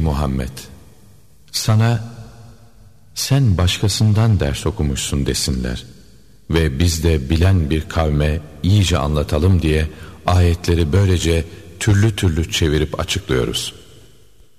Muhammed, sana sen başkasından ders okumuşsun desinler ve biz de bilen bir kavme iyice anlatalım diye ayetleri böylece türlü türlü çevirip açıklıyoruz.